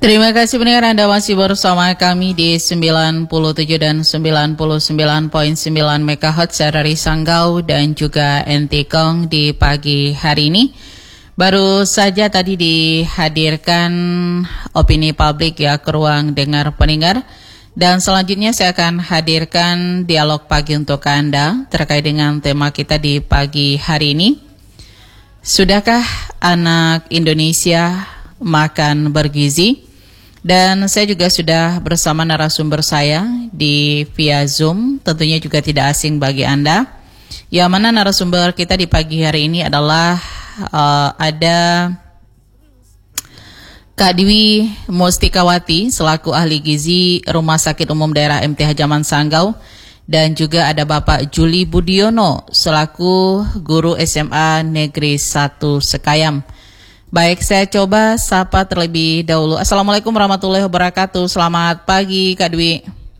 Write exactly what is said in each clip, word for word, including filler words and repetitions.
Terima kasih pendengar, Anda masih bersama kami di sembilan puluh tujuh dan sembilan puluh sembilan koma sembilan megahertz dari Sanggau dan juga Entikong di pagi hari ini. Baru saja tadi dihadirkan opini publik ya ke ruang dengar pendengar. Dan selanjutnya saya akan hadirkan dialog pagi untuk Anda terkait dengan tema kita di pagi hari ini. Sudahkah anak Indonesia makan bergizi? Dan saya juga sudah bersama narasumber saya di via Zoom, tentunya juga tidak asing bagi Anda. Yang mana narasumber kita di pagi hari ini adalah uh, ada Kak Dwi Mustikawati selaku ahli gizi Rumah Sakit Umum Daerah M T Hajaman Sanggau, dan juga ada Bapak Juli Budiono selaku guru S M A Negeri satu Sekayam. Baik, saya coba sapa terlebih dahulu. Assalamualaikum warahmatullahi wabarakatuh. Selamat pagi, Kak Dwi.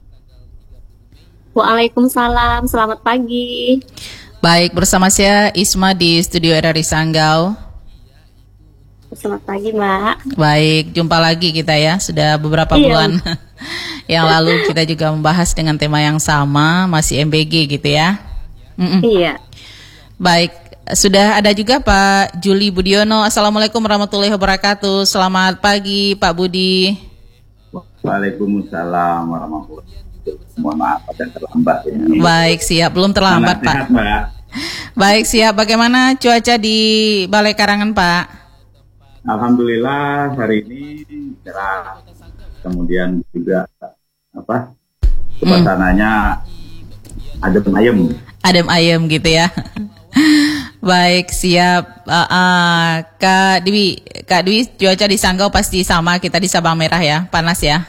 Waalaikumsalam, selamat pagi. Baik, bersama saya Isma di studio R R I Sanggau. Selamat pagi, Mbak. Baik, jumpa lagi kita ya. Sudah beberapa iya. bulan yang lalu kita juga membahas dengan tema yang sama, masih M B G gitu ya. Mm-mm. Iya. Baik. Sudah ada juga Pak Juli Budiono. Assalamualaikum warahmatullahi wabarakatuh. Selamat pagi Pak Budi. Waalaikumsalam warahmatullahi wabarakatuh. Mohon maaf ada terlambat ini. Baik, siap. Belum terlambat, Pak. Sehat, Mbak. Baik, siap. Bagaimana cuaca di Balai Karangan, Pak? Alhamdulillah hari ini cerah. Kemudian juga apa? Suasananya hmm. adem ayem. Adem ayem gitu ya. Baik, siap. Uh, uh, Kak Dwi, Kak Dwi, cuaca di Sanggau pasti sama, kita di Sabang Merah ya, panas ya.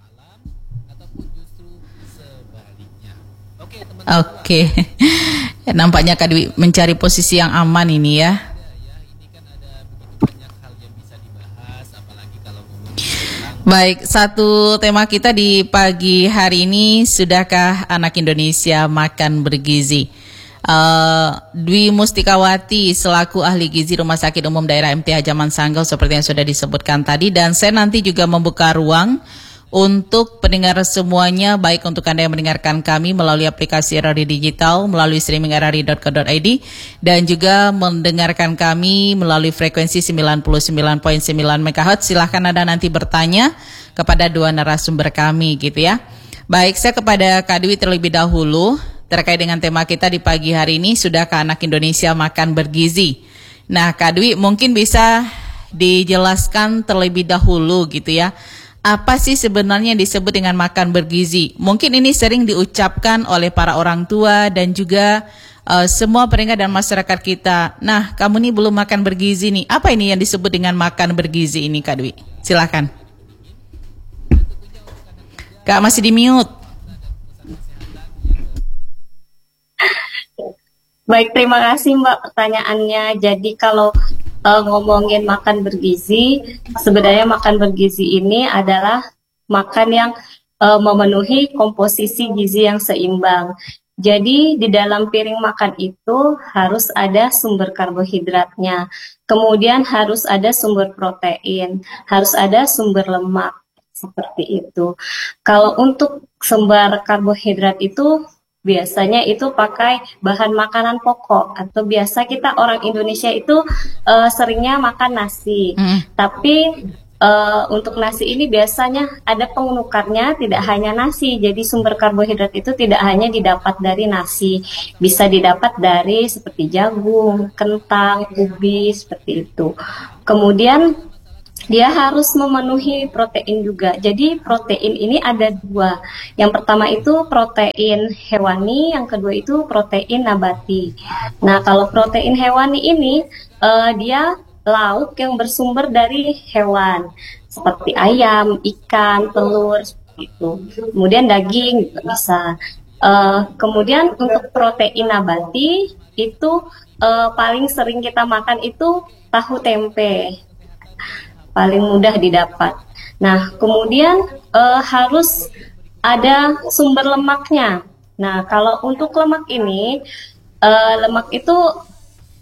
Oke, okay. Nampaknya Kak Dwi mencari posisi yang aman ini ya. Baik, satu tema kita di pagi hari ini, sudahkah anak Indonesia makan bergizi? Uh, Dwi Mustikawati selaku ahli gizi Rumah Sakit Umum Daerah M T Hajaman Sanggau seperti yang sudah disebutkan tadi, dan saya nanti juga membuka ruang untuk pendengar semuanya, baik untuk Anda yang mendengarkan kami melalui aplikasi R R I Digital, melalui streaming r r i dot co dot i d, dan juga mendengarkan kami melalui frekuensi sembilan puluh sembilan koma sembilan megahertz. Silahkan Anda nanti bertanya kepada dua narasumber kami gitu ya. Baik, saya kepada Kak Dwi terlebih dahulu terkait dengan tema kita di pagi hari ini, sudahkah anak Indonesia makan bergizi? Nah, Kak Dwi mungkin bisa dijelaskan terlebih dahulu gitu ya, apa sih sebenarnya yang disebut dengan makan bergizi? Mungkin ini sering diucapkan oleh para orang tua dan juga uh, semua pendengar dan masyarakat kita. Nah, kamu nih belum makan bergizi nih. Apa ini yang disebut dengan makan bergizi ini, Kak Dwi? Silakan. Kak, masih di mute. Baik, terima kasih Mbak pertanyaannya. Jadi kalau uh, ngomongin makan bergizi, sebenarnya makan bergizi ini adalah makan yang uh, memenuhi komposisi gizi yang seimbang. Jadi di dalam piring makan itu harus ada sumber karbohidratnya, kemudian harus ada sumber protein, harus ada sumber lemak, seperti itu. Kalau untuk sumber karbohidrat itu biasanya itu pakai bahan makanan pokok, atau biasa kita orang Indonesia itu uh, seringnya makan nasi. Mm. Tapi uh, untuk nasi ini biasanya ada penukarnya, tidak hanya nasi. Jadi sumber karbohidrat itu tidak hanya didapat dari nasi, bisa didapat dari seperti jagung, kentang, ubi, seperti itu. Kemudian dia harus memenuhi protein juga. Jadi protein ini ada dua. Yang pertama itu protein hewani, yang kedua itu protein nabati. Nah, kalau protein hewani ini uh, dia lauk yang bersumber dari hewan, seperti ayam, ikan, telur, seperti itu. Kemudian daging juga bisa. Uh, kemudian untuk protein nabati itu uh, paling sering kita makan itu tahu tempe. Paling mudah didapat. Nah, kemudian e, harus ada sumber lemaknya. Nah, kalau untuk lemak ini, e, lemak itu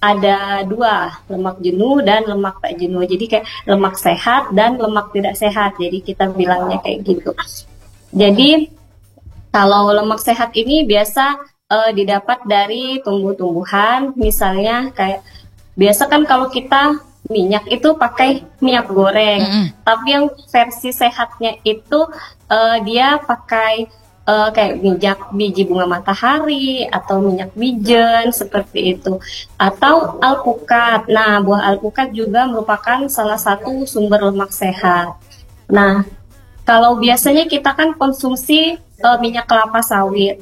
ada dua, lemak jenuh dan lemak tak jenuh. Jadi kayak lemak sehat dan lemak tidak sehat. Jadi kita bilangnya kayak gitu. Jadi kalau lemak sehat ini biasa uh, didapat dari tumbuh-tumbuhan, misalnya kayak biasa kan kalau kita minyak itu pakai minyak goreng, mm-hmm. tapi yang versi sehatnya itu uh, dia pakai Uh, kayak minyak biji bunga matahari atau minyak wijen seperti itu, atau alpukat. Nah, buah alpukat juga merupakan salah satu sumber lemak sehat. Nah, kalau biasanya kita kan konsumsi uh, minyak kelapa sawit.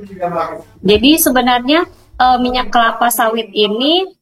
Jadi sebenarnya uh, minyak kelapa sawit ini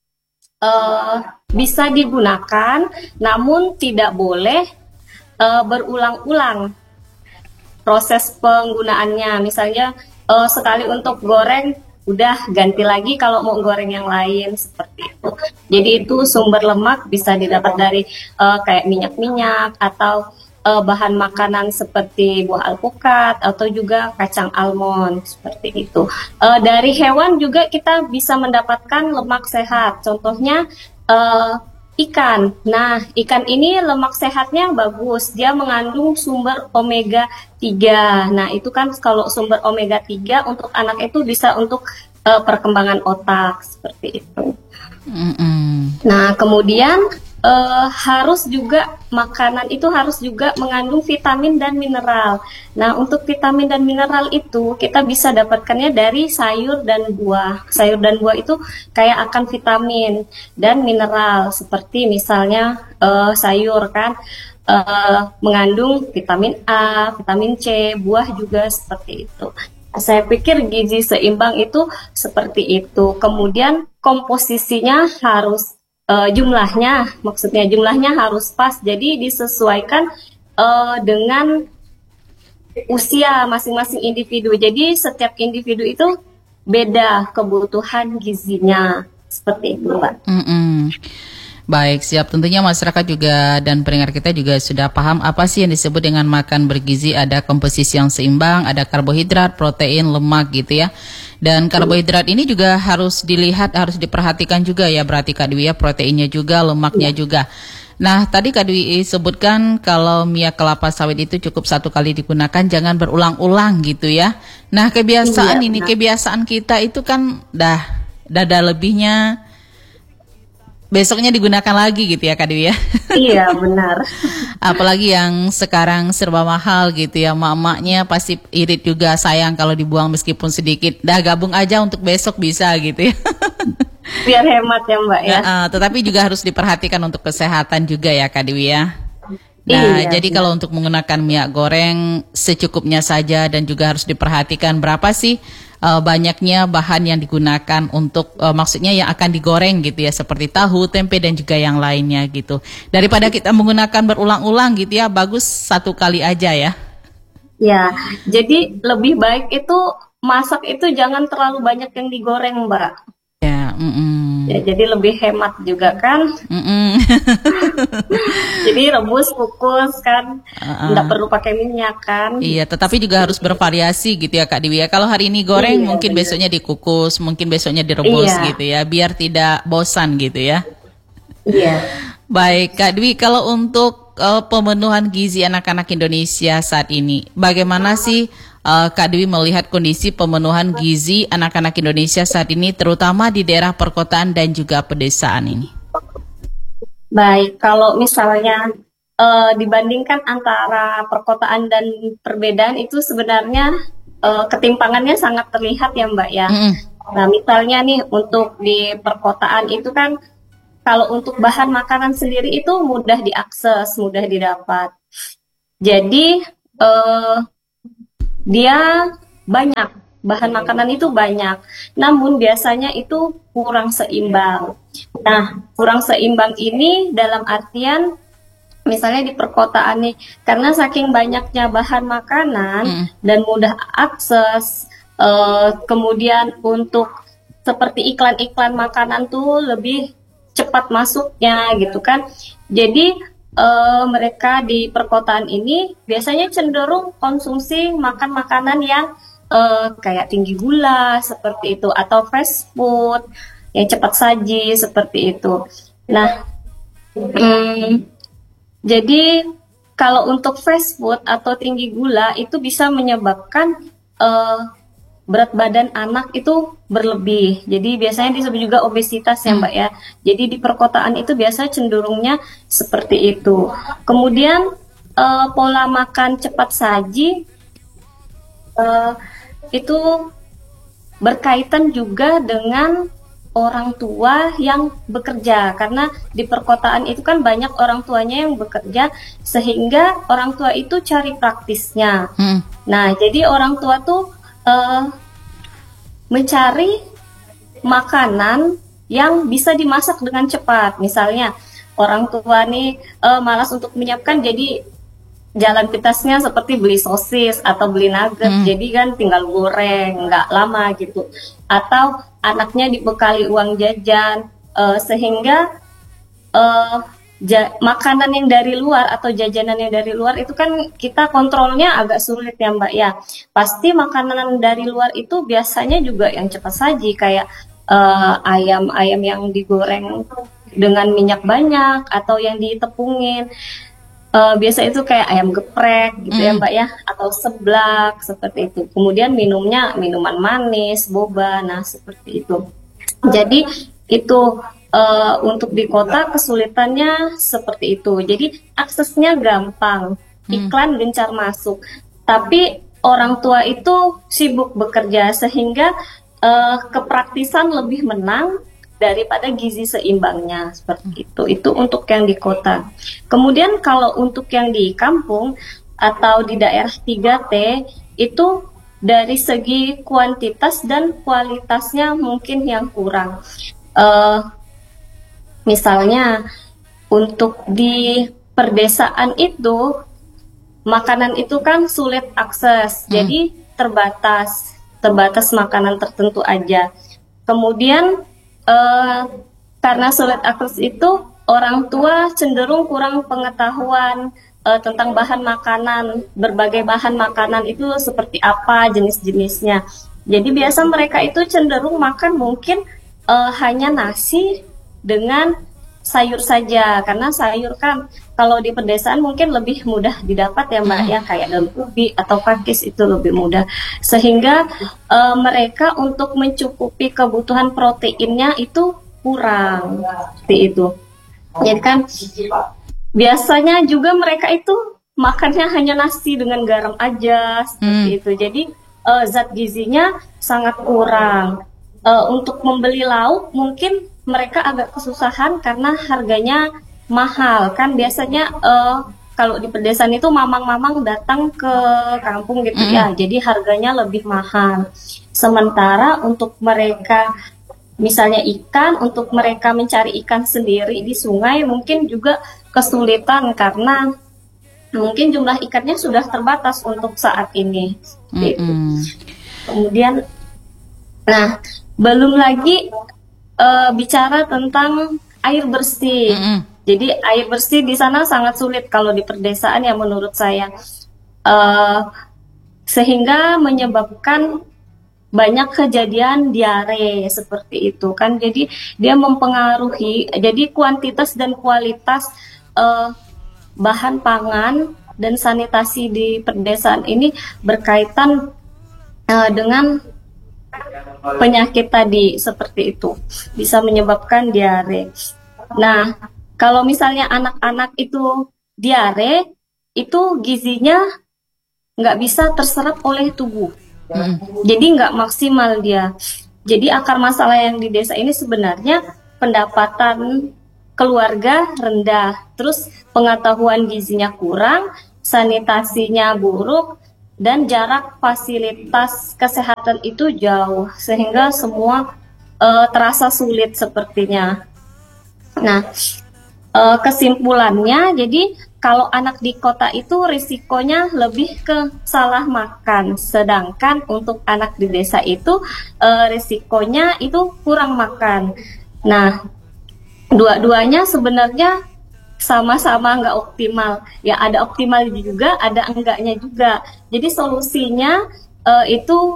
uh, bisa digunakan, namun tidak boleh uh, berulang-ulang proses penggunaannya. Misalnya uh, sekali untuk goreng, udah ganti lagi kalau mau goreng yang lain seperti itu. Jadi itu sumber lemak bisa didapat dari uh, kayak minyak-minyak atau uh, bahan makanan seperti buah alpukat atau juga kacang almond seperti itu. Uh, dari hewan juga kita bisa mendapatkan lemak sehat. Contohnya uh, ikan. Nah, ikan ini lemak sehatnya bagus. Dia mengandung sumber omega tiga. Nah, itu kan kalau sumber omega tiga untuk anak itu bisa untuk uh, perkembangan otak seperti itu. Mm-hmm. Nah, kemudian uh, harus juga makanan itu harus juga mengandung vitamin dan mineral. Nah, untuk vitamin dan mineral itu kita bisa dapatkannya dari sayur dan buah. Sayur dan buah itu kayak akan vitamin dan mineral, seperti misalnya uh, sayur kan uh, mengandung vitamin A, vitamin C, buah juga seperti itu. Saya pikir gizi seimbang itu seperti itu. Kemudian komposisinya harus Uh, jumlahnya, maksudnya jumlahnya harus pas, jadi disesuaikan uh, dengan usia masing-masing individu. Jadi setiap individu itu beda kebutuhan gizinya, seperti itu, Mbak. Mm-mm. Baik, siap. Tentunya masyarakat juga dan pendengar kita juga sudah paham apa sih yang disebut dengan makan bergizi. Ada komposisi yang seimbang, ada karbohidrat, protein, lemak gitu ya. Dan karbohidrat ini juga harus dilihat, harus diperhatikan juga ya, berarti Kak Dwi ya, proteinnya juga, lemaknya juga. Nah, tadi Kak Dwi sebutkan kalau minyak kelapa sawit itu cukup satu kali digunakan, jangan berulang-ulang gitu ya. Nah, kebiasaan iya, ini, benar. Kebiasaan kita itu kan dah, dada lebihnya besoknya digunakan lagi gitu ya Kak Dwi ya. Iya benar. Apalagi yang sekarang serba mahal gitu ya, mak-maknya pasti irit juga, sayang kalau dibuang meskipun sedikit. Dah gabung aja untuk besok bisa gitu ya. Biar hemat ya Mbak ya. Uh, tetapi juga harus diperhatikan untuk kesehatan juga ya Kak Dwi ya. Nah, iya, jadi iya. Kalau untuk menggunakan minyak goreng secukupnya saja, dan juga harus diperhatikan berapa sih uh, banyaknya bahan yang digunakan untuk uh, maksudnya yang akan digoreng gitu ya, seperti tahu, tempe dan juga yang lainnya gitu. Daripada kita menggunakan berulang-ulang gitu ya, bagus satu kali aja ya. Ya, jadi lebih baik itu masak itu jangan terlalu banyak yang digoreng, Mbak. Ya, mm-mm. Ya, jadi lebih hemat juga kan. Jadi rebus, kukus kan, uh-uh. nggak perlu pakai minyak kan. Iya, tetapi juga harus bervariasi gitu ya Kak Dewi ya. Kalau hari ini goreng, iya, mungkin bener. Besoknya dikukus, mungkin besoknya direbus iya. gitu ya, biar tidak bosan gitu ya. Iya. Baik Kak Dewi, kalau untuk uh, pemenuhan gizi anak-anak Indonesia saat ini, bagaimana sih Uh, Kak Dewi melihat kondisi pemenuhan gizi anak-anak Indonesia saat ini, terutama di daerah perkotaan dan juga pedesaan ini? Baik, kalau misalnya uh, dibandingkan antara perkotaan dan perbedaan itu sebenarnya uh, ketimpangannya sangat terlihat ya Mbak ya. Mm-hmm. Nah misalnya nih untuk di perkotaan itu kan kalau untuk bahan makanan sendiri itu mudah diakses, mudah didapat. Jadi uh, dia banyak, bahan makanan itu banyak, namun biasanya itu kurang seimbang. Nah, kurang seimbang ini dalam artian misalnya di perkotaan nih, karena saking banyaknya bahan makanan mm. dan mudah akses, uh, kemudian untuk seperti iklan-iklan makanan tuh lebih cepat masuknya gitu kan. Jadi Uh, mereka di perkotaan ini biasanya cenderung konsumsi makan makanan yang uh, kayak tinggi gula seperti itu, atau fast food yang cepat saji seperti itu. Nah, hmm, jadi kalau untuk fast food atau tinggi gula itu bisa menyebabkan uh, berat badan anak itu berlebih. Jadi biasanya disebut juga obesitas ya Mbak ya. Jadi di perkotaan itu biasa cenderungnya seperti itu. Kemudian uh, pola makan cepat saji uh, itu berkaitan juga dengan orang tua yang bekerja, karena di perkotaan itu kan banyak orang tuanya yang bekerja sehingga orang tua itu cari praktisnya. Hmm. Nah, jadi orang tua tuh uh, mencari makanan yang bisa dimasak dengan cepat. Misalnya orang tua nih uh, malas untuk menyiapkan, jadi jalan pintasnya seperti beli sosis atau beli nugget, hmm. jadi kan tinggal goreng, nggak lama gitu. Atau anaknya dibekali uang jajan, uh, sehingga uh, ja- makanan yang dari luar atau jajanan yang dari luar itu kan kita kontrolnya agak sulit ya Mbak ya. Pasti makanan dari luar itu biasanya juga yang cepat saji, kayak uh, ayam-ayam yang digoreng dengan minyak banyak atau yang ditepungin. Uh, biasa itu kayak ayam geprek gitu mm. ya Mbak ya, atau seblak seperti itu. Kemudian minumnya minuman manis, boba, nah seperti itu. Jadi itu uh, untuk di kota kesulitannya seperti itu. Jadi aksesnya gampang, iklan mm. gencar masuk. Tapi orang tua itu sibuk bekerja sehingga uh, kepraktisan lebih menang daripada gizi seimbangnya seperti itu. Itu untuk yang di kota. Kemudian kalau untuk yang di kampung atau di daerah tiga T itu dari segi kuantitas dan kualitasnya mungkin yang kurang. Uh, misalnya untuk di perdesaan itu makanan itu kan sulit akses, hmm. jadi terbatas, terbatas makanan tertentu aja. Kemudian Uh, karena sulit akses itu, orang tua cenderung kurang pengetahuan uh, tentang bahan makanan, berbagai bahan makanan itu seperti apa jenis-jenisnya. Jadi biasa mereka itu cenderung makan mungkin uh, hanya nasi dengan sayur saja, karena sayur kan kalau di pedesaan mungkin lebih mudah didapat ya Mbak ya, kayak daun ubi atau pakis itu lebih mudah, sehingga uh, mereka untuk mencukupi kebutuhan proteinnya itu kurang seperti itu. Jadi kan biasanya juga mereka itu makannya hanya nasi dengan garam aja seperti hmm. itu. Jadi uh, zat gizinya sangat kurang. Uh, untuk membeli lauk mungkin mereka agak kesusahan karena harganya mahal. Kan biasanya uh, kalau di pedesaan itu mamang-mamang datang ke kampung gitu mm. ya, jadi harganya lebih mahal. Sementara untuk mereka misalnya ikan, untuk mereka mencari ikan sendiri di sungai mungkin juga kesulitan karena mungkin jumlah ikannya sudah terbatas untuk saat ini. Gitu. Kemudian, nah belum lagi uh, bicara tentang air bersih. Mm-hmm. Jadi air bersih di sana sangat sulit kalau di perdesaan ya menurut saya, uh, sehingga menyebabkan banyak kejadian diare seperti itu kan. Jadi dia mempengaruhi, jadi kuantitas dan kualitas uh, bahan pangan dan sanitasi di perdesaan ini berkaitan uh, dengan penyakit tadi seperti itu, bisa menyebabkan diare. Nah, kalau misalnya anak-anak itu diare, itu gizinya nggak bisa terserap oleh tubuh, hmm. jadi nggak maksimal dia. Jadi akar masalah yang di desa ini sebenarnya pendapatan keluarga rendah, terus pengetahuan gizinya kurang, sanitasinya buruk, dan jarak fasilitas kesehatan itu jauh, sehingga semua uh, terasa sulit sepertinya. Nah, uh, kesimpulannya, jadi kalau anak di kota itu risikonya lebih ke salah makan, sedangkan untuk anak di desa itu uh, risikonya itu kurang makan. Nah, dua-duanya sebenarnya sama-sama nggak optimal. Ya ada optimal juga, ada enggaknya juga. Jadi solusinya uh, itu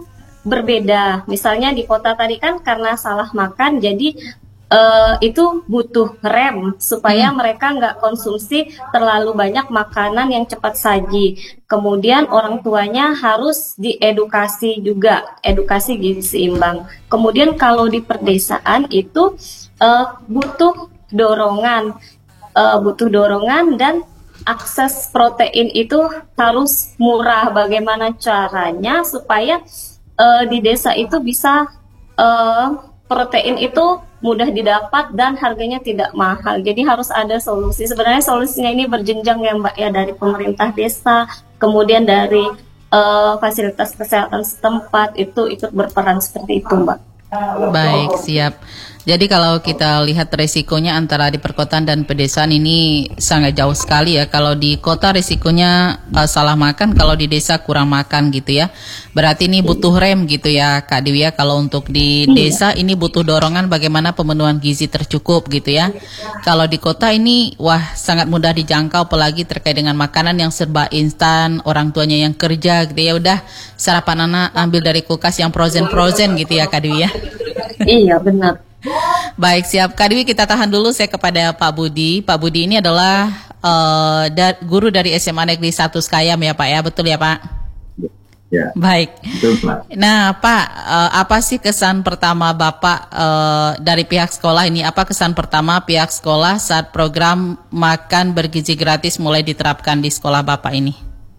berbeda. Misalnya di kota tadi kan karena salah makan, jadi uh, itu butuh rem supaya Hmm. mereka nggak konsumsi terlalu banyak makanan yang cepat saji. Kemudian orang tuanya harus diedukasi juga, edukasi gizi seimbang. Kemudian kalau di perdesaan itu uh, butuh dorongan, uh, butuh dorongan dan akses protein itu harus murah. Bagaimana caranya supaya uh, di desa itu bisa uh, protein itu mudah didapat dan harganya tidak mahal. Jadi harus ada solusi. Sebenarnya solusinya ini berjenjang ya Mbak ya, dari pemerintah desa, kemudian dari uh, fasilitas kesehatan setempat itu ikut berperan seperti itu Mbak. Baik, siap. Jadi kalau kita lihat resikonya antara di perkotaan dan pedesaan ini sangat jauh sekali ya. Kalau di kota resikonya uh, salah makan, kalau di desa kurang makan gitu ya. Berarti ini butuh rem gitu ya Kak Dewi ya. Kalau untuk di desa ini butuh dorongan bagaimana pemenuhan gizi tercukup gitu ya. Kalau di kota ini wah sangat mudah dijangkau, apalagi terkait dengan makanan yang serba instan, orang tuanya yang kerja gitu ya. Udah sarapan anak ambil dari kulkas yang frozen-frozen gitu ya Kak Dewi ya. Iya benar. Baik, siap. Kak Dewi, kita tahan dulu, saya kepada Pak Budi. Pak Budi ini adalah uh, da- guru dari S M A Negeri satu Sekayam ya Pak ya, betul ya Pak? Ya, Baik. betul Pak. Nah Pak, uh, apa sih kesan pertama Bapak uh, dari pihak sekolah ini? Apa kesan pertama pihak sekolah saat program makan bergizi gratis mulai diterapkan di sekolah Bapak ini?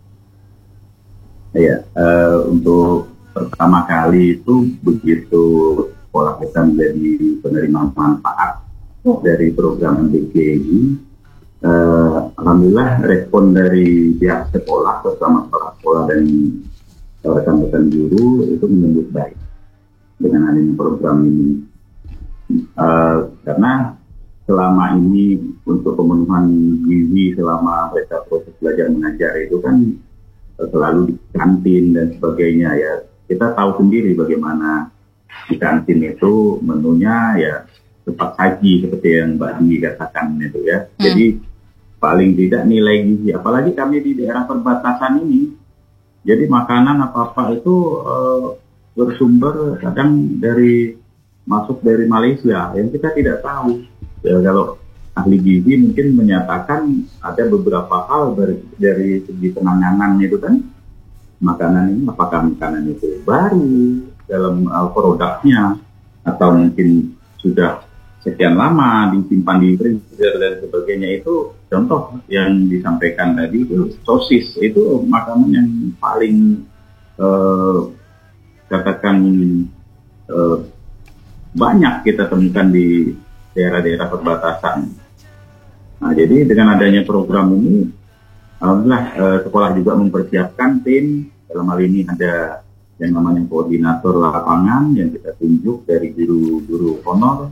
Ya, eh, untuk pertama kali itu begitu sekolah kita menjadi penerima manfaat dari program M D G ini, eh, alhamdulillah respon dari pihak sekolah bersama kepala sekolah dan rekan-rekan guru itu menyambut baik dengan adanya program ini. Eh, karena selama ini untuk pemenuhan gizi selama mereka proses belajar mengajar itu kan eh, selalu di kantin dan sebagainya ya. Kita tahu sendiri bagaimana di kantin itu menunya ya cepat saji seperti yang Mbak Dwi katakan itu ya. Hmm. Jadi paling tidak nilai gizi, apalagi kami di daerah perbatasan ini. Jadi makanan apa-apa itu uh, bersumber kadang dari masuk dari Malaysia yang kita tidak tahu. Ya, kalau ahli gizi mungkin menyatakan ada beberapa hal dari, dari segi penanganan itu kan makanan ini, apakah makanan itu baru dalam uh, produknya atau mungkin sudah sekian lama disimpan di freezer dan sebagainya. Itu contoh yang disampaikan tadi itu sosis itu makanan yang paling uh, katakan uh, banyak kita temukan di daerah-daerah perbatasan. Nah, jadi dengan adanya program ini alhamdulillah uh, sekolah juga mempersiapkan tim. Dalam hal ini ada yang namanya koordinator lapangan yang kita tunjuk dari guru-guru honor.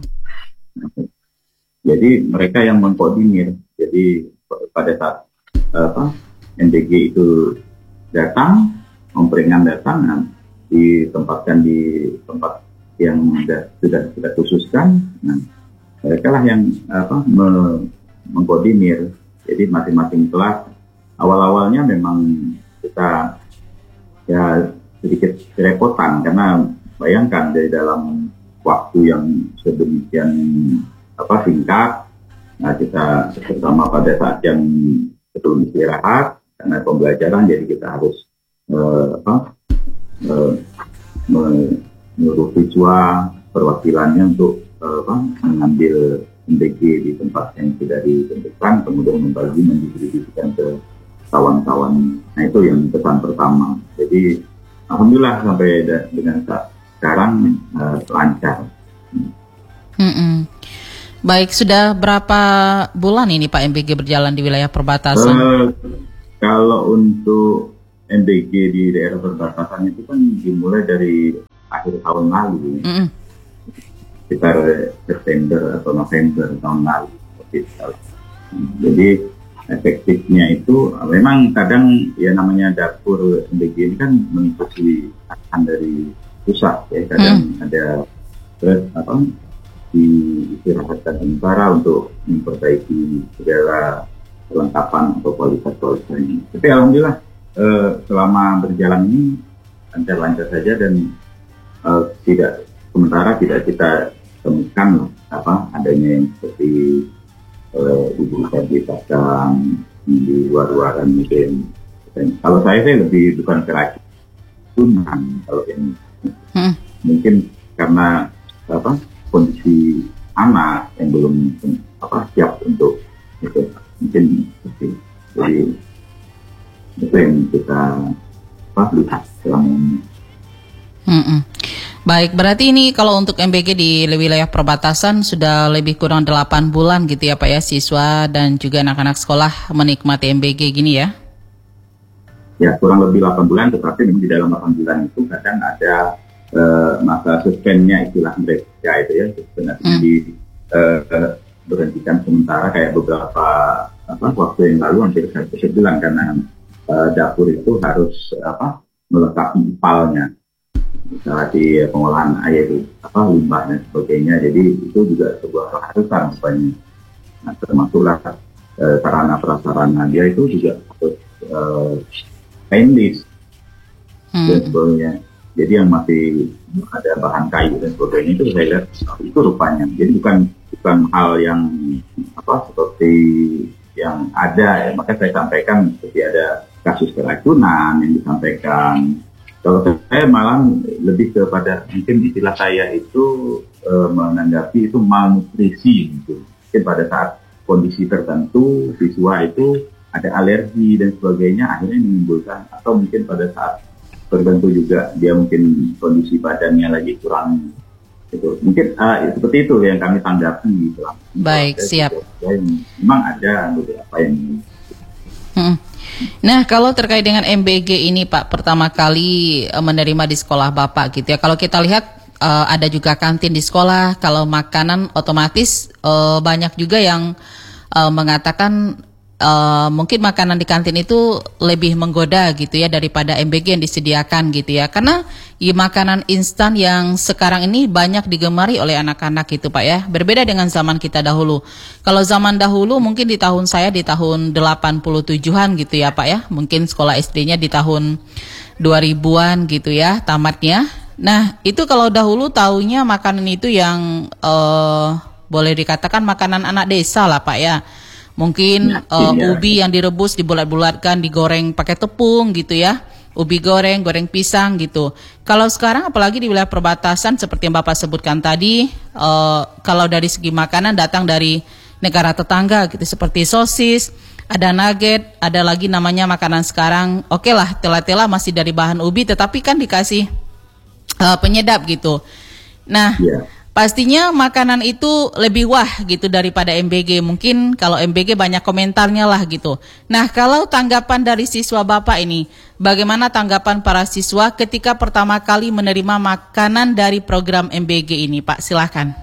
Jadi mereka yang mengkoordinir. Jadi pada saat apa M D G itu datang, memperingan datang, nah, ditempatkan di tempat yang sudah sudah kita khususkan. Nah, mereka lah yang apa me, mengkoordinir. Jadi masing-masing kelas awal-awalnya memang kita ya sedikit kerepotan karena bayangkan dari dalam waktu yang sedemikian apa singkat, nah kita terutama pada saat yang sebelum istirahat karena pembelajaran, jadi kita harus eh, apa eh, menyuruh siswa perwakilannya untuk eh, apa, mengambil M D G di tempat yang sudah ditentukan, kemudian membagi mendistribusikan ke kawan-kawan. Nah itu yang pesan pertama. Jadi alhamdulillah sampai da- dengan saat sekarang uh, lancar. Mm-mm. Baik, sudah berapa bulan ini Pak M D G berjalan di wilayah perbatasan? Uh, kalau untuk M D G di daerah perbatasan itu kan dimulai dari akhir tahun lalu, Mm-mm. sekitar September atau November tahun lalu. Jadi efektifnya itu memang kadang ya namanya dapur M D G ini kan mengikuti arahan dari pusat ya, kadang hmm. ada terus apa diistirahatkan sementara untuk memperbaiki segala kelengkapan atau kualitas-kualitasnya. Tapi alhamdulillah eh, selama berjalan ini lancar-lancar saja dan uh, tidak sementara tidak kita temukan apa adanya yang seperti uh, ibu tadi katakan di luar-luaran mungkin. Dan kalau saya sih lebih bukan keracunan kalau ini hmm. mungkin karena apa kondisi anak yang belum apa siap untuk itu mungkin itu. Jadi itu yang kita apa lihat selama ini. Hmm-mm. Baik, berarti ini kalau untuk M B G di wilayah perbatasan sudah lebih kurang delapan bulan gitu ya Pak ya, siswa dan juga anak-anak sekolah menikmati M B G gini ya? Ya, kurang lebih delapan bulan, tetapi di dalam delapan bulan itu kadang ada uh, masa suspendnya istilah mereka itu ya, sebenarnya hmm. di uh, berhentikan sementara kayak beberapa apa waktu yang lalu hampir satu bulan karena uh, dapur itu harus apa melengkapi ipalnya. Misalnya di pengolahan air apa limbah dan sebagainya, jadi itu juga sebuah keharusan banyak. Nah, termasuklah e, sarana prasarana dia itu juga harus e, stainless hmm. dan sebagainya. Jadi yang masih ada bahan kayu dan sebagainya itu saya lihat itu rupanya. Jadi bukan bukan hal yang apa seperti yang ada. Ya. Maka saya sampaikan seperti ada kasus keracunan yang disampaikan. Kalau saya malah lebih kepada mungkin istilah saya itu e, menanggapi itu malnutrisi gitu. Mungkin pada saat kondisi tertentu siswa itu ada alergi dan sebagainya akhirnya menimbulkan atau mungkin pada saat tertentu juga dia mungkin kondisi badannya lagi kurang itu. Mungkin uh, seperti itu yang kami tanggapi gitu. Baik, siap. Memang ada beberapa yang hmm. Nah, kalau terkait dengan M B G ini Pak, pertama kali uh, menerima di sekolah Bapak gitu ya. Kalau kita lihat uh, ada juga kantin di sekolah, kalau makanan otomatis uh, banyak juga yang uh, mengatakan uh, mungkin makanan di kantin itu lebih menggoda gitu ya daripada M B G yang disediakan gitu ya. Karena ya, makanan instan yang sekarang ini banyak digemari oleh anak-anak gitu Pak ya. Berbeda dengan zaman kita dahulu. Kalau zaman dahulu mungkin di tahun saya di tahun delapan puluh tujuhan gitu ya Pak ya. Mungkin sekolah S D-nya di tahun dua ribuan gitu ya tamatnya. Nah itu kalau dahulu taunya makanan itu yang uh, boleh dikatakan makanan anak desa lah Pak ya. Mungkin uh, ubi yang direbus dibulat-bulatkan digoreng pakai tepung gitu ya. Ubi goreng, goreng pisang gitu. Kalau sekarang apalagi di wilayah perbatasan seperti yang Bapak sebutkan tadi, uh, kalau dari segi makanan datang dari negara tetangga gitu seperti sosis, ada nugget, ada lagi namanya makanan sekarang. Oke okay lah, tela-tela masih dari bahan ubi tetapi kan dikasih uh, penyedap gitu. Nah, yeah. Pastinya makanan itu lebih wah gitu daripada M B G. Mungkin kalau M B G banyak komentarnya lah gitu. Nah, kalau tanggapan dari siswa Bapak ini, bagaimana tanggapan para siswa ketika pertama kali menerima makanan dari program M B G ini, Pak? Silakan.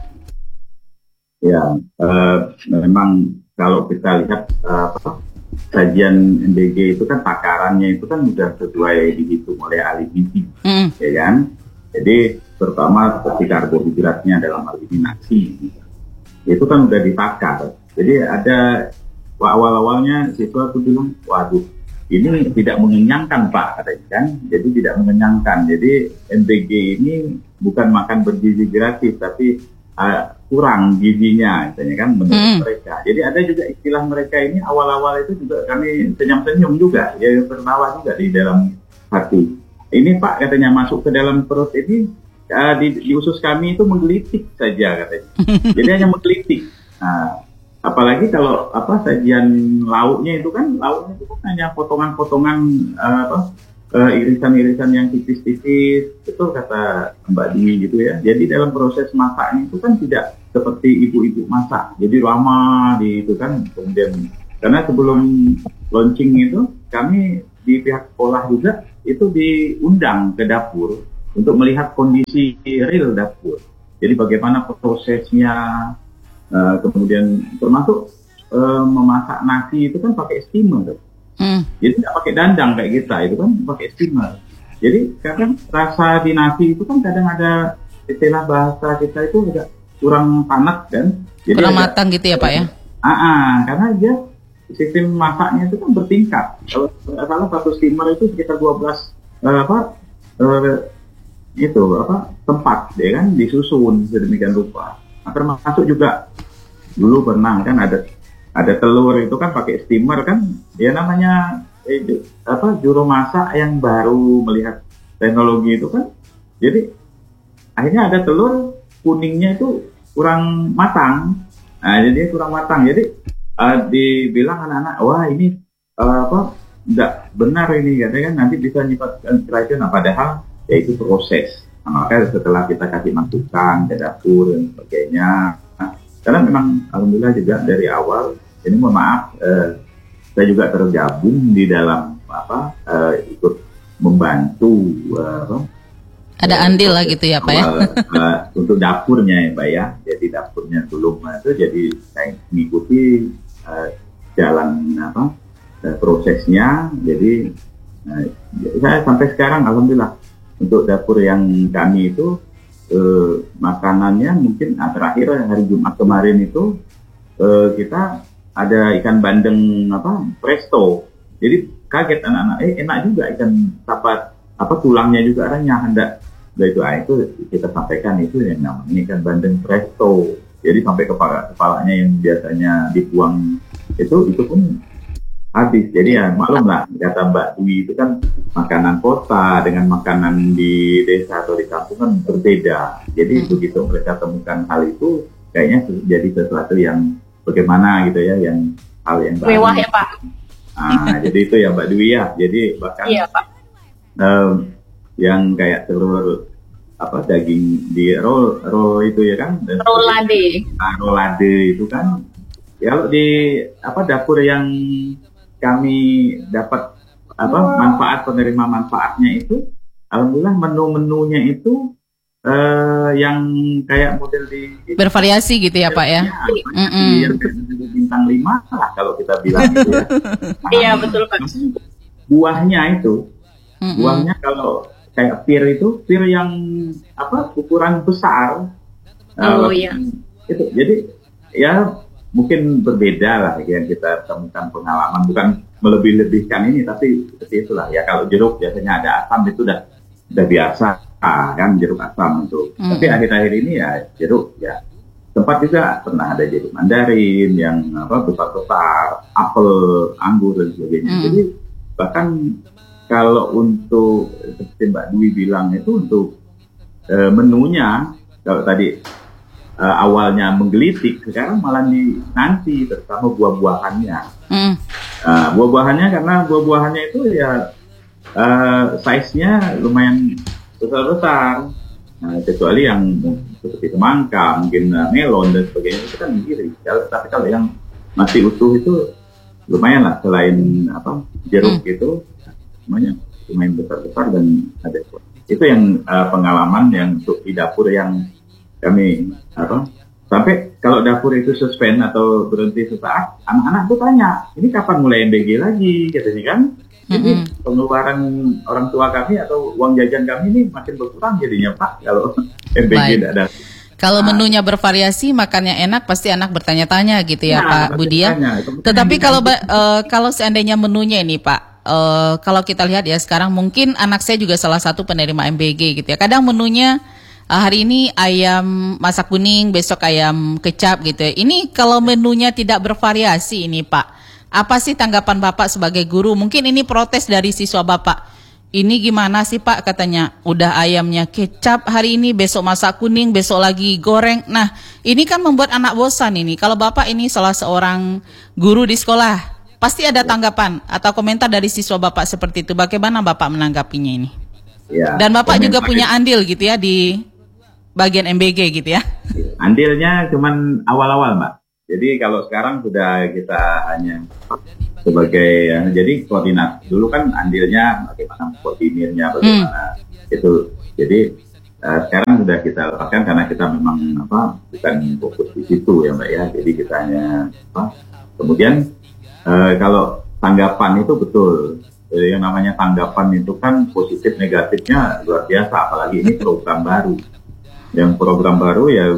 Ya, uh, memang kalau kita lihat uh, sajian M B G itu kan takarannya itu kan sudah sesuai dihitung oleh ahli gizi, mm. ya kan? Jadi pertama seperti karbohidratnya dalam hal ini nasi, itu kan udah ditakar. Jadi ada awal-awalnya siswa tuh bilang, waduh ini tidak mengenyangkan Pak katanya kan. Jadi tidak mengenyangkan. Jadi M B G ini bukan makan bergizi gratis, tapi uh, kurang gizinya, katanya kan menurut hmm. mereka. Jadi ada juga istilah mereka ini awal-awal itu juga kami senyum-senyum juga, ya tertawa juga di dalam hati. Ini Pak katanya masuk ke dalam perut ini uh, di, di usus kami itu menggelitik saja katanya. Jadi hanya menggelitik. Nah, apalagi kalau apa sajian lauknya itu kan lauknya itu kan hanya potongan-potongan uh, apa uh, irisan-irisan yang tipis-tipis. Itu kata Mbak Di gitu ya. Jadi dalam proses masaknya itu kan tidak seperti ibu-ibu masak. Jadi lama di itu kan kemudian karena sebelum launching itu kami di pihak sekolah juga itu diundang ke dapur untuk melihat kondisi real dapur. Jadi bagaimana prosesnya, uh, kemudian termasuk uh, memasak nasi itu kan pakai steamer. Hmm. Jadi tidak pakai dandang kayak kita, itu kan pakai steamer. Jadi kadang rasa di nasi itu kan kadang ada istilah bahasa kita itu agak kurang panas kan. Jadi kurang matang gitu ya Pak ya? Ah, ah, karena dia sistem masaknya itu kan bertingkat. Kalau salah satu steamer itu sekitar dua belas uh, apa uh, itu apa tempat ya kan disusun sedemikian rupa. Nah, termasuk juga dulu pernah kan ada ada telur itu kan pakai steamer kan, ya namanya eh, apa juru masak yang baru melihat teknologi itu kan, jadi akhirnya ada telur kuningnya itu kurang matang, nah jadi kurang matang, jadi uh, dibilang anak-anak wah ini uh, apa enggak benar ini katanya kan nanti bisa menyebabkan keracun, nah padahal ya itu proses. Nah, maka setelah kita kasih masukan ke dapur dan sebagainya, nah, karena memang alhamdulillah juga dari awal ini mohon maaf eh, saya juga tergabung di dalam apa eh, ikut membantu eh, apa, ada eh, andil lah gitu ya Pak ya uh, untuk dapurnya ya Pak ya, jadi dapurnya belum itu, jadi saya mengikuti uh, jalan apa uh, prosesnya, jadi uh, saya sampai sekarang alhamdulillah untuk dapur yang kami itu uh, makanannya mungkin nah, terakhir hari Jumat kemarin itu uh, kita ada ikan bandeng apa presto, jadi kaget anak-anak eh enak juga ikan sapat apa tulangnya juga renyah, hendak itu ah, itu kita sampaikan itu yang namanya ikan bandeng presto, jadi sampai kepala kepalanya yang biasanya dibuang itu itu pun habis. Jadi ya maklum lah kata Mbak Dwi itu kan makanan kota dengan makanan di desa atau di kampung kan berbeda, jadi hmm. begitu mereka temukan hal itu kayaknya jadi sesuatu yang bagaimana gitu ya, yang hal yang baru. Mewah ya Pak. Nah, jadi itu ya Mbak Dwi ya. Jadi bahkan iya, Pak. Um, yang kayak telur apa daging di roll roll itu ya kan. Rolade. Nah, rolade itu kan. Ya kalau di apa dapur yang kami dapat apa manfaat penerima manfaatnya itu, alhamdulillah menu-menunya itu Uh, yang kayak model di bervariasi gitu ya Pak ya, ya yang bintang lima lah kalau kita bilang gitu ya. Iya betul Pak. Buahnya itu, Mm-mm. buahnya kalau kayak pir itu pir yang apa ukuran besar. Oh uh, iya. Itu jadi ya mungkin berbeda lah yang kita temukan pengalaman, bukan melebih-lebihkan ini, tapi seperti itulah ya. Kalau jeruk biasanya ada asam itu udah udah biasa. Ah, kan jeruk asam untuk. Mm. Tapi akhir-akhir ini ya jeruk ya. Tempat juga pernah ada jeruk mandarin yang apa besar-besar, apel, anggur dan sebagainya. Mm. Jadi bahkan kalau untuk seperti Mbak Dwi bilang itu untuk e, menunya kalau tadi e, awalnya menggelitik, sekarang malah dinanti terutama buah-buahannya. Mm. Uh, buah-buahannya karena buah-buahannya itu ya uh, size-nya lumayan besar-besar, nah, kecuali yang seperti semangka, mungkin uh, melon dan sebagainya itu kan mirip. Tapi kalau yang masih utuh itu lumayan lah, selain apa jeruk hmm. itu lumayan lumayan besar-besar dan ada. Itu yang uh, pengalaman yang untuk di dapur yang kami apa sampai kalau dapur itu suspend atau berhenti sesaat, anak-anak tuh tanya, ini kapan mulai M B G lagi, katanya kan. Jadi mm-hmm. pengeluaran orang tua kami atau uang jajan kami ini makin berkurang jadinya Pak kalau M B G tidak ada. Kalau menunya bervariasi, makannya enak, pasti anak bertanya-tanya gitu ya nah, Pak Budi ya. Tetapi kalau uh, kalau seandainya menunya ini Pak, uh, kalau kita lihat ya sekarang mungkin anak saya juga salah satu penerima M B G gitu ya. Kadang menunya uh, hari ini ayam masak kuning, besok ayam kecap gitu ya. Ini kalau menunya tidak bervariasi ini Pak, apa sih tanggapan Bapak sebagai guru? Mungkin ini protes dari siswa Bapak. Ini gimana sih Pak, katanya udah ayamnya kecap hari ini, besok masak kuning, besok lagi goreng. Nah ini kan membuat anak bosan ini. Kalau Bapak ini salah seorang guru di sekolah, pasti ada tanggapan atau komentar dari siswa Bapak seperti itu. Bagaimana Bapak menanggapinya ini? Ya, dan Bapak juga punya andil gitu ya di bagian M B G gitu ya? Andilnya cuman awal-awal Mbak. Jadi kalau sekarang sudah kita hanya sebagai ya, jadi koordinat. Dulu kan andilnya bagaimana koordinirnya bagaimana hmm. itu. Jadi uh, sekarang sudah kita lepaskan karena kita memang apa bukan fokus di situ ya Mbak ya. Jadi kita hanya apa. Kemudian uh, kalau tanggapan itu betul. Jadi, yang namanya tanggapan itu kan positif negatifnya luar biasa. Apalagi ini program baru. Yang program baru ya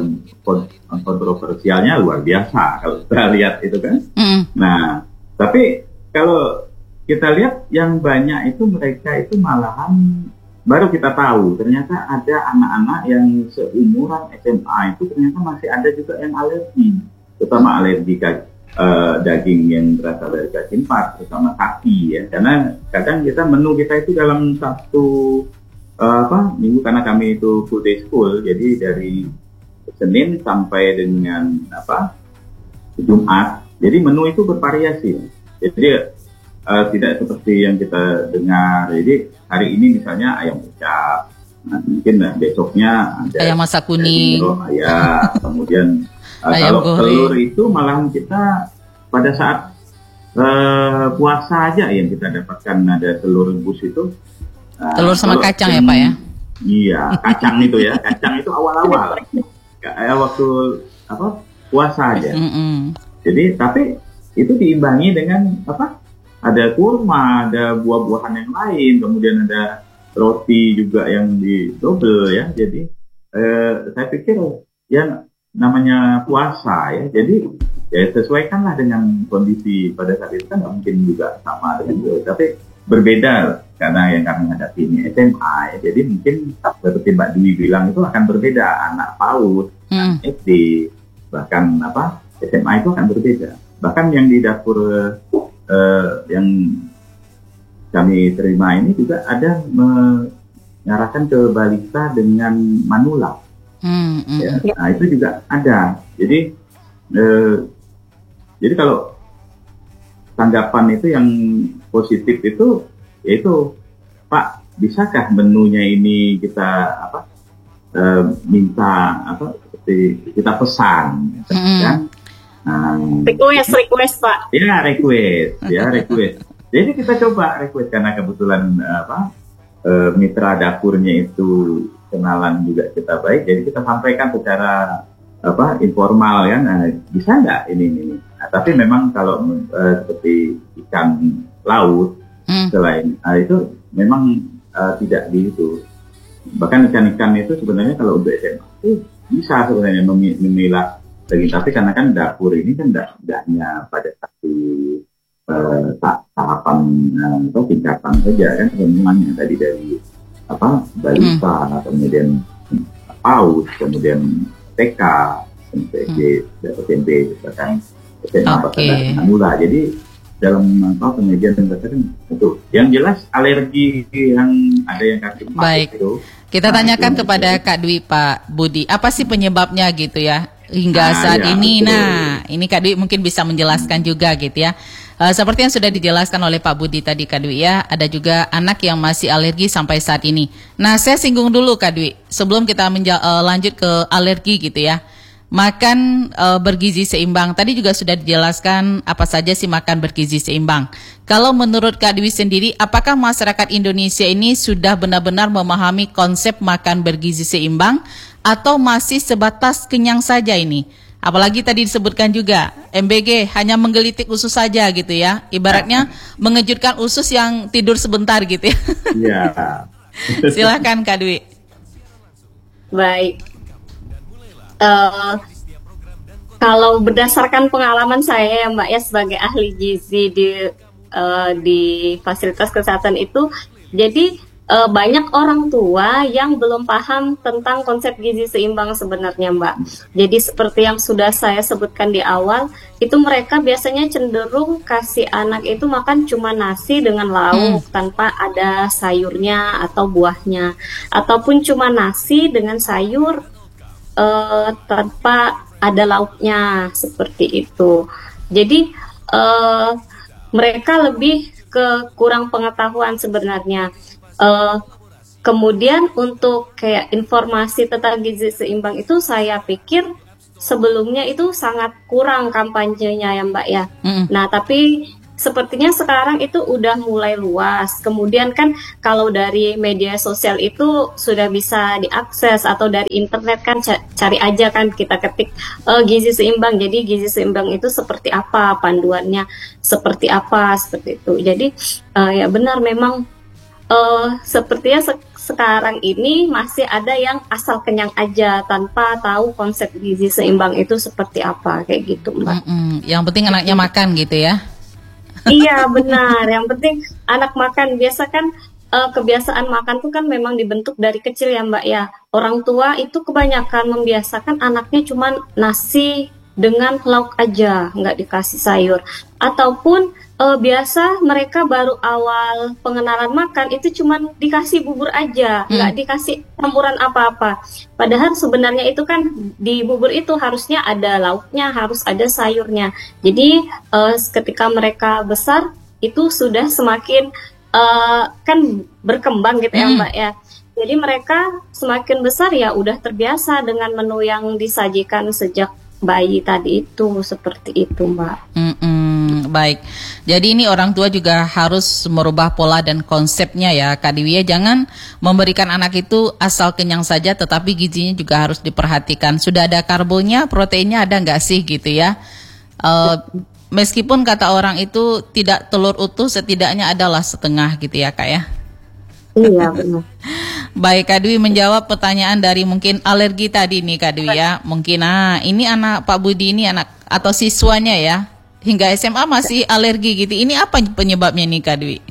kontroversialnya luar biasa kalau kita lihat itu kan. Mm. Nah, tapi kalau kita lihat yang banyak itu mereka itu malahan baru kita tahu ternyata ada anak-anak yang seumuran S M A itu ternyata masih ada juga yang alergi, terutama alergi uh, daging yang berasal dari cacing empat, terutama kaki ya. Karena kadang kita menu kita itu dalam satu uh, apa minggu, karena kami itu full day school, jadi dari Senin sampai dengan apa Jumat, jadi menu itu bervariasi. Jadi uh, tidak seperti yang kita dengar. Jadi hari ini misalnya ayam ucap, nah, mungkin nah, besoknya ada ayam masak kuning, ya, kemudian uh, kalau goreng. Telur itu malah kita pada saat uh, puasa aja yang kita dapatkan ada telur rebus itu. Uh, telur sama kacang ya Pak ya? Iya, kacang itu ya, kacang itu awal-awal. Kayak waktu apa puasa aja. Mm-hmm. Jadi tapi itu diimbangi dengan apa? Ada kurma, ada buah-buahan yang lain, kemudian ada roti juga yang di double ya. Jadi eh, saya pikir ya namanya puasa ya. Jadi ya sesuaikanlah dengan kondisi pada saat itu, kan nggak mungkin juga sama dengan itu. Tapi berbeda karena yang kami hadapi ini S M A ya. Jadi mungkin seperti Mbak Dwi bilang itu akan berbeda, anak PAUD, hmm. S D, bahkan apa S M A itu akan berbeda. Bahkan yang di dapur uh, yang kami terima ini juga ada mengarahkan ke balita dengan manula. Hmm, hmm. Ya. Nah itu juga ada. Jadi uh, jadi kalau tanggapan itu yang positif itu, yaitu Pak, bisakah menunya ini kita apa e, minta apa seperti kita pesan, mm-hmm. kan? Nah, request, request Pak. Ya request, ya request. Jadi kita coba request karena kebetulan apa e, mitra dapurnya itu kenalan juga kita baik, jadi kita sampaikan secara apa informal kan, nah, bisa nggak ini ini. Nah, tapi memang kalau uh, seperti ikan laut hmm. selain uh, itu memang uh, tidak gitu. Bahkan ikan-ikan itu sebenarnya kalau untuk S M A itu bisa sebenarnya memilah daging, tapi karena kan dapur ini kan tidak hanya pada satu uh, tahapan uh, atau tingkatan saja kan, semuanya tadi dari apa balita, hmm. kemudian PAUD, kemudian T K, M P D, S M P, bahkan S M A okay. Manula. Jadi dalam apa penelitian tentang itu, yang jelas alergi yang ada yang kaki empat. Baik. Itu, kita nah, tanyakan itu, kepada itu. Kak Dwi, Pak Budi, apa sih penyebabnya gitu ya hingga nah, saat ya, ini? Betul. Nah, ini Kak Dwi mungkin bisa menjelaskan hmm. juga gitu ya. Uh, seperti yang sudah dijelaskan oleh Pak Budi tadi Kak Dwi ya, ada juga anak yang masih alergi sampai saat ini. Nah, saya singgung dulu Kak Dwi, sebelum kita menja- uh, lanjut ke alergi gitu ya. Makan uh, bergizi seimbang, tadi juga sudah dijelaskan apa saja sih makan bergizi seimbang. Kalau menurut Kak Dwi sendiri, apakah masyarakat Indonesia ini sudah benar-benar memahami konsep makan bergizi seimbang atau masih sebatas kenyang saja ini? Apalagi tadi disebutkan juga M B G hanya menggelitik usus saja gitu ya, ibaratnya mengejutkan usus yang tidur sebentar gitu ya. Iya. Silakan Kak Dwi. Baik. Uh, kalau berdasarkan pengalaman saya ya Mbak ya sebagai ahli gizi di uh, di fasilitas kesehatan itu, jadi uh, banyak orang tua yang belum paham tentang konsep gizi seimbang sebenarnya Mbak. Jadi seperti yang sudah saya sebutkan di awal, itu mereka biasanya cenderung kasih anak itu makan cuma nasi dengan lauk hmm. tanpa ada sayurnya atau buahnya, ataupun cuma nasi dengan sayur Uh, tanpa ada lauknya, seperti itu. Jadi uh, mereka lebih ke kurang pengetahuan sebenarnya. Uh, kemudian untuk kayak informasi tentang gizi seimbang itu saya pikir sebelumnya itu sangat kurang kampanyenya ya Mbak ya. Mm. Nah tapi sepertinya sekarang itu udah mulai luas. Kemudian kan kalau dari media sosial itu sudah bisa diakses, atau dari internet kan cari aja kan, kita ketik e, gizi seimbang. Jadi gizi seimbang itu seperti apa, panduannya seperti apa, seperti itu. Jadi uh, ya benar memang uh, sepertinya se- sekarang ini masih ada yang asal kenyang aja tanpa tahu konsep gizi seimbang itu seperti apa, kayak gitu Mbak. Mm-mm. Yang penting anaknya makan gitu ya. Iya benar, yang penting anak makan. Biasa kan uh, kebiasaan makan tuh kan memang dibentuk dari kecil ya Mbak ya. Orang tua itu kebanyakan membiasakan anaknya cuman nasi dengan lauk aja, nggak dikasih sayur. Ataupun uh, biasa mereka baru awal pengenalan makan itu cuman dikasih bubur aja, Hmm. nggak dikasih campuran apa-apa. Padahal sebenarnya itu kan di bubur itu harusnya ada lauknya, harus ada sayurnya. Jadi uh, ketika mereka besar itu sudah semakin uh, kan berkembang gitu ya Hmm. Mbak ya. Jadi mereka semakin besar ya udah terbiasa dengan menu yang disajikan sejak bayi tadi itu, seperti itu Mbak. Mm-mm, baik. Jadi ini orang tua juga harus merubah pola dan konsepnya ya Kak Dewi ya. Jangan memberikan anak itu asal kenyang saja, tetapi gizinya juga harus diperhatikan. Sudah ada karbonya, proteinnya ada nggak sih gitu ya. Eh, meskipun kata orang itu tidak telur utuh, setidaknya adalah setengah gitu ya Kak ya. Iya benar. Baik, Kak Dwi menjawab pertanyaan dari mungkin alergi tadi nih Kak Dwi ya. Mungkin ah ini anak Pak Budi ini anak atau siswanya ya. Hingga S M A masih alergi gitu. Ini apa penyebabnya nih Kak Dwi?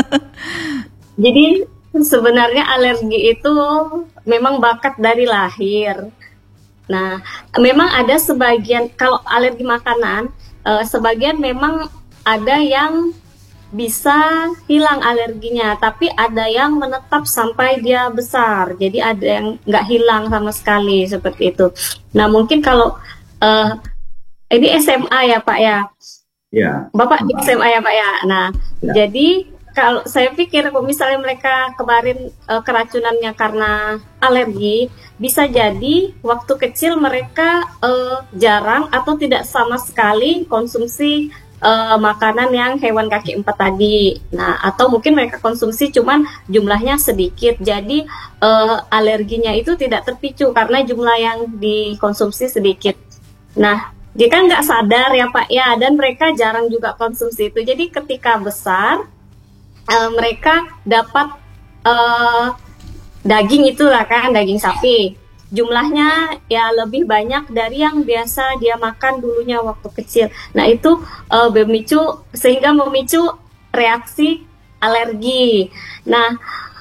Jadi sebenarnya alergi itu memang bakat dari lahir. Nah, memang ada sebagian kalau alergi makanan, eh, sebagian memang ada yang bisa hilang alerginya, tapi ada yang menetap sampai dia besar. Jadi ada yang nggak hilang sama sekali seperti itu. Nah, mungkin kalau eh, ini S M A ya Pak ya. Ya. Bapak di S M A ya Pak ya. Nah, Ya. jadi kalau saya pikir kalau misalnya mereka kemarin eh, keracunannya karena alergi, bisa jadi waktu kecil mereka eh, jarang atau tidak sama sekali konsumsi eh, makanan yang hewan kaki empat tadi. Nah, atau mungkin mereka konsumsi cuman jumlahnya sedikit. Jadi eh, alerginya itu tidak terpicu karena jumlah yang dikonsumsi sedikit. Nah, dia kan nggak sadar ya Pak ya, dan mereka jarang juga konsumsi itu. Jadi ketika besar, eh, mereka dapat eh, daging itulah kan, daging sapi. Jumlahnya ya lebih banyak dari yang biasa dia makan dulunya waktu kecil. Nah itu eh, memicu sehingga memicu reaksi alergi. Nah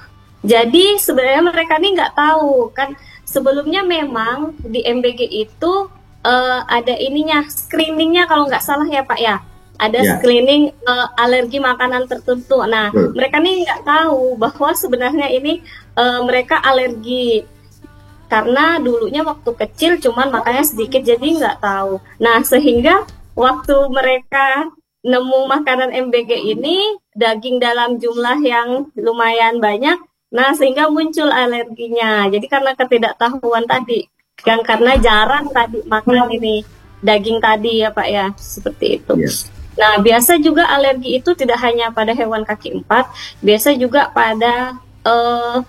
jadi sebenarnya mereka ini nggak tahu kan sebelumnya memang di M B G itu eh, ada ininya screeningnya kalau nggak salah ya Pak ya. Ada Ya. screening eh, alergi makanan tertentu. Nah, Betul. mereka nih nggak tahu bahwa sebenarnya ini eh, mereka alergi karena dulunya waktu kecil cuman makannya sedikit jadi nggak tahu. Nah, sehingga waktu mereka nemu makanan M B G ini daging dalam jumlah yang lumayan banyak, nah sehingga muncul alerginya. Jadi karena ketidaktahuan tadi, yang karena jarang tadi makan ini daging tadi ya Pak ya, seperti itu. Ya. Nah, biasa juga alergi itu tidak hanya pada hewan kaki empat, biasa juga pada eh,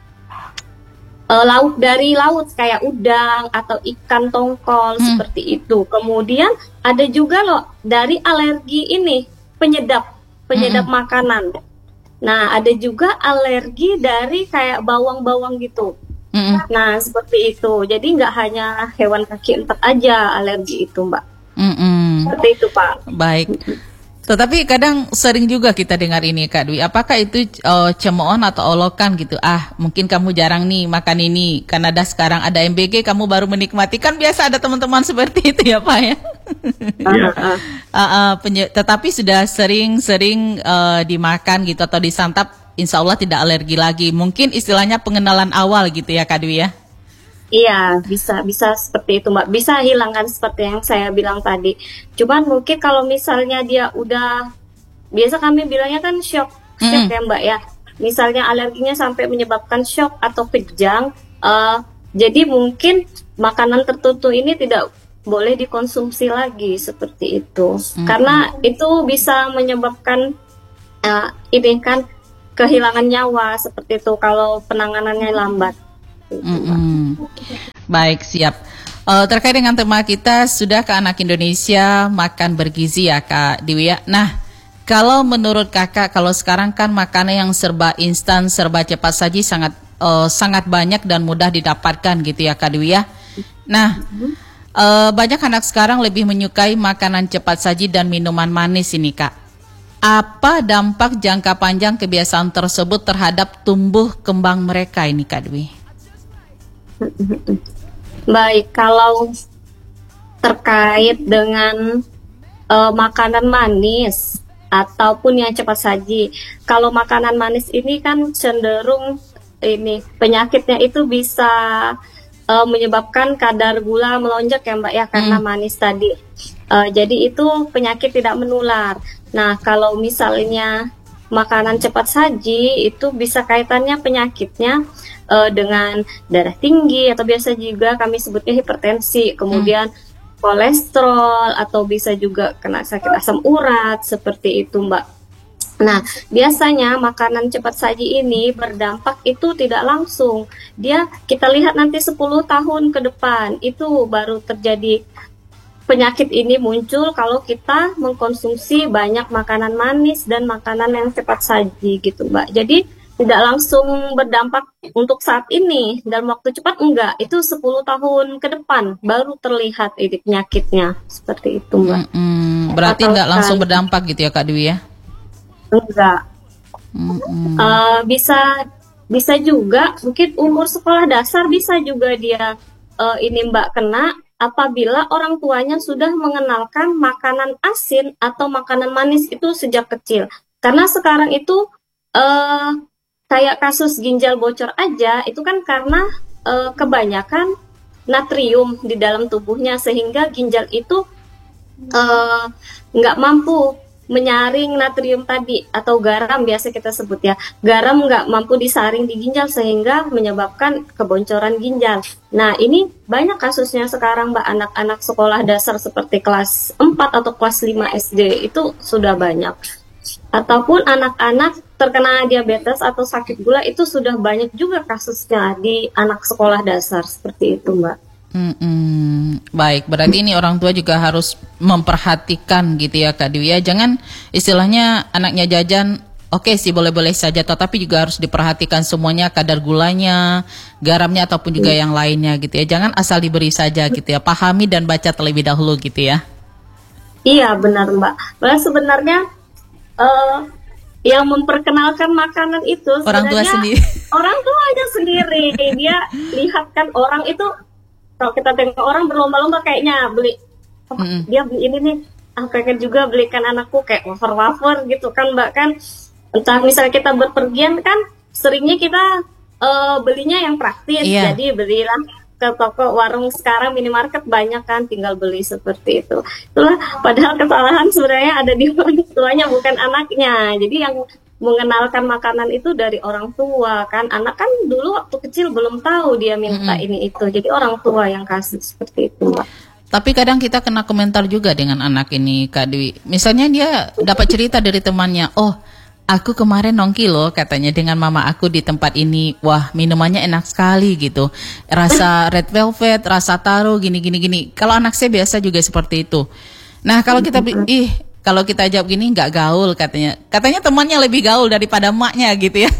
eh, lauk dari laut kayak udang atau ikan tongkol Hmm. seperti itu. Kemudian ada juga loh dari alergi ini penyedap, penyedap makanan. Nah, ada juga alergi dari kayak bawang-bawang gitu. Mm-mm. Nah, seperti itu. Jadi nggak hanya hewan kaki empat aja alergi itu, Mbak. Mm-mm. Seperti itu, Pak. Baik. Tetapi kadang sering juga kita dengar ini Kak Dwi, apakah itu uh, cemoohan atau olokan gitu? Ah, mungkin kamu jarang nih makan ini, karena ada sekarang ada M B G, kamu baru menikmati. Kan biasa ada teman-teman seperti itu ya Pak ya? Iya. Ah, ah. Uh, uh, penye- tetapi sudah sering-sering uh, dimakan gitu atau disantap, insya Allah tidak alergi lagi. Mungkin istilahnya pengenalan awal gitu ya Kak Dwi ya? Iya, bisa bisa seperti itu, Mbak. Bisa hilangkan seperti yang saya bilang tadi. Cuman mungkin kalau misalnya dia udah biasa kami bilangnya kan shock, shock Mm. ya, Mbak ya. Misalnya alerginya sampai menyebabkan shock atau kejang, eh, jadi mungkin makanan tertentu ini tidak boleh dikonsumsi lagi seperti itu. Karena itu bisa menyebabkan eh, ini kan kehilangan nyawa seperti itu kalau penanganannya lambat. Mm-mm. Baik, siap. Eh, terkait dengan tema kita, sudah ke anak Indonesia makan bergizi ya Kak Dewi ya. Nah, kalau menurut kakak, kalau sekarang kan makanan yang serba instan, serba cepat saji sangat eh, sangat banyak dan mudah didapatkan gitu ya Kak Dewi ya. Nah, eh, banyak anak sekarang lebih menyukai makanan cepat saji dan minuman manis ini Kak. apa dampak jangka panjang kebiasaan tersebut terhadap tumbuh kembang mereka ini Kak Dwi? Baik, kalau terkait dengan uh, makanan manis ataupun yang cepat saji, kalau makanan manis ini kan cenderung ini penyakitnya itu bisa uh, menyebabkan kadar gula melonjak ya Mbak ya, karena hmm. manis tadi. Uh, jadi itu penyakit tidak menular. Nah, kalau misalnya makanan cepat saji itu bisa kaitannya penyakitnya uh, dengan darah tinggi atau biasa juga kami sebutnya hipertensi, kemudian hmm. kolesterol, atau bisa juga kena sakit asam urat seperti itu Mbak. Nah, biasanya makanan cepat saji ini berdampak itu tidak langsung. Dia kita lihat nanti sepuluh tahun ke depan itu baru terjadi penyakit ini muncul kalau kita mengkonsumsi banyak makanan manis dan makanan yang cepat saji gitu Mbak. Jadi tidak langsung berdampak untuk saat ini, dalam waktu cepat enggak, itu sepuluh tahun ke depan baru terlihat ini penyakitnya, seperti itu Mbak. Mm-mm. Berarti tidak langsung berdampak gitu ya Kak Dwi ya? Enggak. Uh, bisa bisa juga mungkin umur sekolah dasar bisa juga dia uh, ini Mbak kena apabila orang tuanya sudah mengenalkan makanan asin atau makanan manis itu sejak kecil. Karena sekarang itu uh, kayak kasus ginjal bocor aja, itu kan karena uh, kebanyakan natrium di dalam tubuhnya, sehingga ginjal itu nggak uh, mampu menyaring natrium tadi, atau garam biasa kita sebut ya. Garam nggak mampu disaring di ginjal sehingga menyebabkan keboncoran ginjal. Nah, ini banyak kasusnya sekarang Mbak, anak-anak sekolah dasar seperti kelas empat atau kelas lima S D itu sudah banyak. Ataupun anak-anak terkena diabetes atau sakit gula itu sudah banyak juga kasusnya di anak sekolah dasar seperti itu Mbak. Hmm, baik, berarti ini orang tua juga harus memperhatikan gitu ya Kak Dwi ya. Jangan istilahnya anaknya jajan, oke okay sih boleh-boleh saja, tetapi juga harus diperhatikan semuanya, kadar gulanya, garamnya ataupun juga hmm. yang lainnya gitu ya. Jangan asal diberi saja gitu ya. Pahami dan baca terlebih dahulu gitu ya. Iya benar Mbak. Malah sebenarnya uh, yang memperkenalkan makanan itu orang tua sendiri. Orang tuanya sendiri. Dia lihat kan orang itu, kalau kita tengok orang berlomba-lomba kayaknya beli, oh, mm-hmm. dia beli ini nih, ah pengen juga belikan anakku kayak wafer-wafer gitu kan Mbak kan. Entah misalnya kita berpergian kan, seringnya kita uh, belinya yang praktis, yeah. Jadi belilah ke toko warung sekarang, minimarket banyak kan, tinggal beli seperti itu. Itulah padahal kesalahan sebenarnya ada di orang tuanya bukan anaknya. Jadi yang mengenalkan makanan itu dari orang tua kan. Anak kan dulu waktu kecil belum tahu dia minta mm-hmm. ini itu. Jadi orang tua yang kasih seperti itu Mbak. Tapi kadang kita kena komentar juga dengan anak ini Kak Dwi. Misalnya dia dapat cerita dari temannya, oh aku kemarin nongki loh katanya dengan mama aku di tempat ini. Wah minumannya enak sekali gitu. Rasa red velvet, rasa taro gini-gini gini. Kalau anak saya biasa juga seperti itu. Nah kalau kita ih kalau kita jawab gini nggak gaul katanya. Katanya temannya lebih gaul daripada emaknya gitu ya.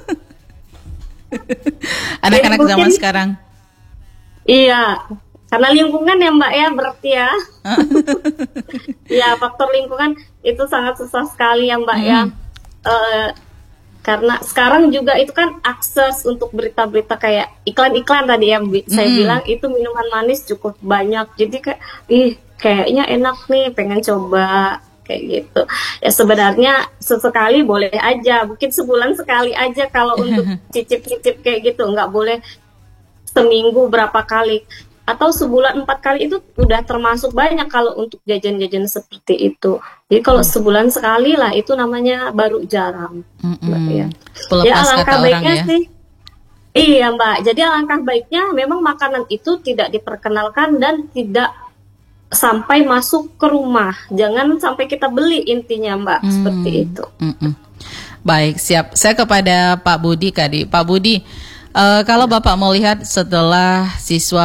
Anak-anak mungkin, zaman sekarang. Iya, karena lingkungan ya Mbak ya berarti ya. Iya, faktor lingkungan itu sangat susah sekali ya Mbak hmm. ya. Uh, karena sekarang juga itu kan akses untuk berita-berita kayak iklan-iklan tadi ya saya hmm. bilang itu minuman manis cukup banyak. Jadi kayak ih kayaknya enak nih, pengen coba kayak gitu. Ya sebenarnya sesekali boleh aja, mungkin sebulan sekali aja kalau untuk cicip-cicip kayak gitu, nggak boleh seminggu berapa kali. Atau sebulan empat kali itu udah termasuk banyak kalau untuk jajan-jajan seperti itu. Jadi kalau sebulan sekali lah itu namanya baru jarang. Mbak, ya. Ya alangkah baiknya ya. sih. Iya Mbak, jadi alangkah baiknya memang makanan itu tidak diperkenalkan dan tidak sampai masuk ke rumah. Jangan sampai kita beli intinya Mbak, hmm. seperti itu. Hmm. Baik, siap. Saya kepada Pak Budi Kadi. Pak Budi, uh, kalau Bapak melihat setelah siswa